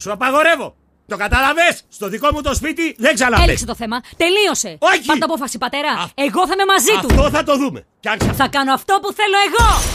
Σου απαγορεύω. Το καταλαβες! Στο δικό μου το σπίτι δεν ξαναμπες. Έληξε το θέμα. Τελείωσε. Όχι! Πάρ' το απόφαση, πατέρα. Εγώ θα είμαι μαζί του. Αυτό θα το δούμε. Θα κάνω αυτό που θέλω εγώ.